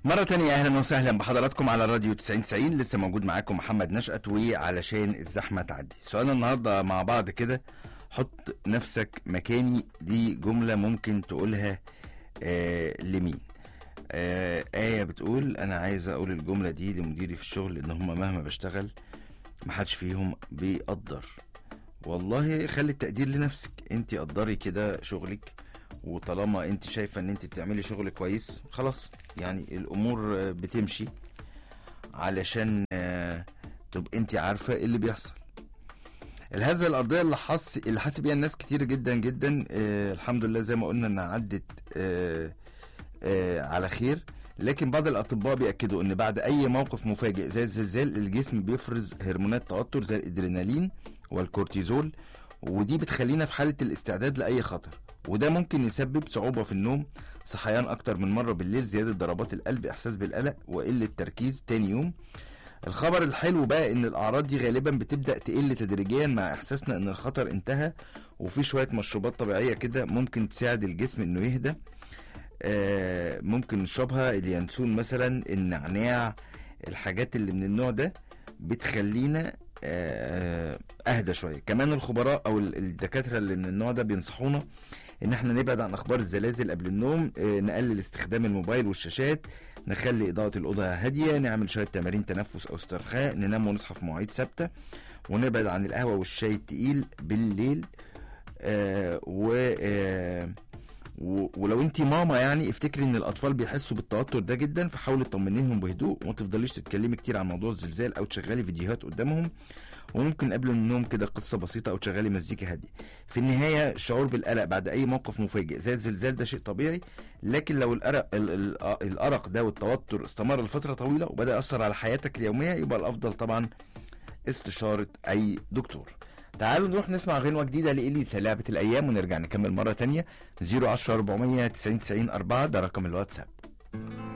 مرة تانية أهلا وسهلا بحضراتكم على راديو 90 لسه موجود معاكم محمد نشأت، وعلشان الزحمة تعدي سؤالنا النهاردة مع بعض كده. حط نفسك مكاني، دي جملة ممكن تقولها لمين؟ آية بتقول أنا عايزة أقول الجملة دي لمديري في الشغل، إن هم مهما بشتغل محدش فيهم بيقدر. والله خلي التقدير لنفسك، انت قدري كده شغلك، وطالما انت شايفة ان انت بتعملي شغل كويس خلاص، يعني الامور بتمشي علشان تبقى انت عارفة ايه اللي بيحصل. الهزة الارضية اللي حس بيها الناس كتير جدا جدا، الحمد لله زي ما قلنا انها عدت على خير. لكن بعض الاطباء بيأكدوا ان بعد اي موقف مفاجئ زي الزلزال الجسم بيفرز هرمونات توتر زي الادرينالين والكورتيزول، ودي بتخلينا في حالة الاستعداد لأي خطر، وده ممكن يسبب صعوبة في النوم، صحيان أكتر من مرة بالليل، زيادة ضربات القلب، إحساس بالقلق وقلة تركيز تاني يوم. الخبر الحلو بقى إن الأعراض دي غالبا بتبدأ تقل تدريجيا مع إحساسنا إن الخطر انتهى، وفي شوية مشروبات طبيعية كده ممكن تساعد الجسم إنه يهدى. ممكن نشربها، اليانسون مثلا، النعناع، الحاجات اللي من النوع ده بتخلينا اهدى شويه. كمان الخبراء او الدكاتره اللي من النوع ده بينصحونا ان احنا نبعد عن اخبار الزلازل قبل النوم، نقلل استخدام الموبايل والشاشات، نخلي اضاءه الاوضه هاديه، نعمل شويه تمارين تنفس او استرخاء، ننام ونصحى في مواعيد ثابته، ونبعد عن القهوه والشاي التقيل بالليل. ولو انتي ماما يعني افتكري ان الاطفال بيحسوا بالتوتر ده جدا، فحاولي تطمنيهم بهدوء وما تفضليش تتكلمي كتير عن موضوع الزلزال او تشغلي فيديوهات قدامهم، وممكن قبل النوم كده قصه بسيطه او تشغلي مزيكا هاديه. في النهايه الشعور بالقلق بعد اي موقف مفاجئ زي الزلزال ده شيء طبيعي، لكن لو الارق ده والتوتر استمر لفتره طويله وبدا ياثر على حياتك اليوميه، يبقى الافضل طبعا استشاره اي دكتور. تعالوا نروح نسمع غنوة جديدة لإليسا، لعبة الأيام، ونرجع نكمل مرة تانية. 010 400 90 90 4 ده رقم الواتساب.